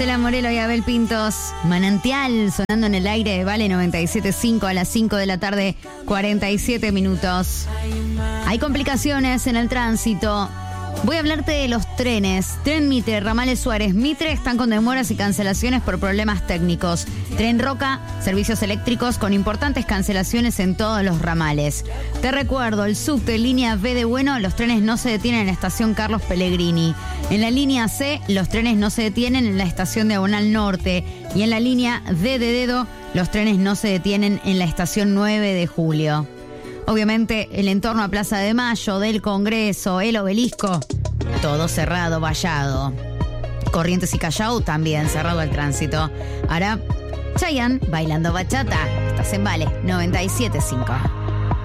Marcela Morelo y Abel Pintos. Manantial sonando en el aire de Vale 97.5 a las 5 de la tarde, 47 minutos. Hay complicaciones en el tránsito. Voy a hablarte de los trenes. Tren Mitre, Ramales Suárez Mitre están con demoras y cancelaciones por problemas técnicos. Tren Roca, servicios eléctricos con importantes cancelaciones en todos los ramales. Te recuerdo, el subte línea B de Bueno, los trenes no se detienen en la estación Carlos Pellegrini. En la línea C, los trenes no se detienen en la estación Diagonal Norte. Y en la línea D de Dedo, los trenes no se detienen en la estación 9 de Julio. Obviamente, el entorno a Plaza de Mayo, del Congreso, el Obelisco, todo cerrado, vallado. Corrientes y Callao también cerrado el tránsito. Ahora, Chayanne bailando bachata. Estás en Vale 97.5.